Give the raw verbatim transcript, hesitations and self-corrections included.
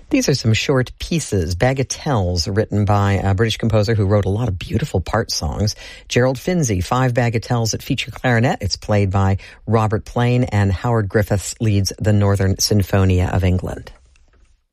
These are some short pieces, bagatelles, written by a British composer who wrote a lot of beautiful part songs. Gerald Finzi, five bagatelles that feature clarinet. It's played by Robert Plain, and Howard Griffiths leads the Northern Sinfonia of England.